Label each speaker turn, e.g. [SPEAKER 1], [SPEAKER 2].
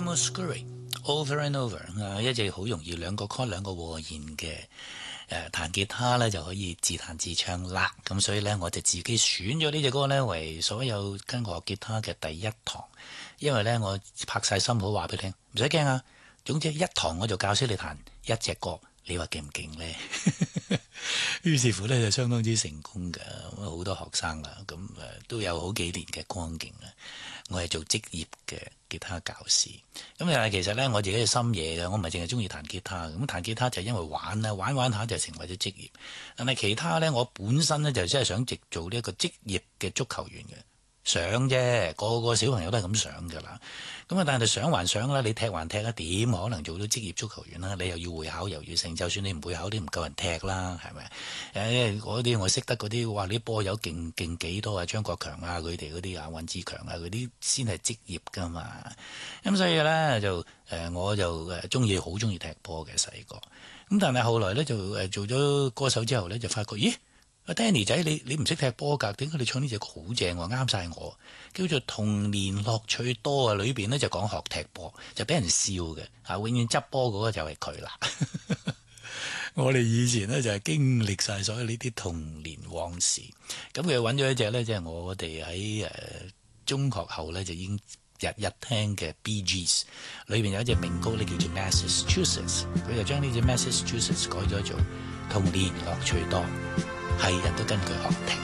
[SPEAKER 1] Animal Scurry Over and Over 一隻好容易兩個 chord 兩個和弦嘅彈吉他咧就可以自彈自唱啦。咁所以咧我就自己選咗呢隻歌咧為所有跟我學吉他嘅第一堂，因為咧我拍晒心口話俾你聽，唔使驚啊！總之一堂我就教識你彈一隻歌，你話勁唔勁呢？於是乎咧就相當之成功㗎，好多學生啦，咁都有好幾年嘅光景啦。我係做職業嘅吉他教師，咁但係其實咧我自己係深夜嘅，我唔係淨係中意彈吉他，咁彈吉他就因為玩啦，玩下就成為咗職業。但係其他咧，我本身咧就真係想直做呢一個職業嘅足球員嘅。想啫，個小朋友都係咁想㗎啦。咁啊，但係想還想啦，你踢還踢啦，點可能做到職業足球員啦？你又要會考又要勝，就算你唔會考，你唔夠人踢啦，係咪？嗰啲我識得嗰啲，哇！你波友勁幾多啊？張國強啊，佢哋嗰啲啊，尹志強啊，嗰啲先係職業㗎嘛。咁所以咧就我就好中意踢波嘅細個。咁但係後來咧就做咗歌手之後咧，就發覺咦？阿 Danny 仔，你唔識踢波㗎？點解你唱呢隻歌好正喎？啱晒我，叫做童年樂趣多啊！裏邊咧就講學踢波，就俾人笑嘅嚇，永遠執波嗰個就係佢啦。我哋以前咧就係經歷晒所有呢啲童年往事。咁佢揾咗一隻咧，即係我哋喺中學後咧就已經日聽嘅 Bee Gees， 裏邊有一隻名歌咧叫做 Massachusetts， 佢就將呢隻 Massachusetts 改咗做童年樂趣多。係人都跟佢學踢。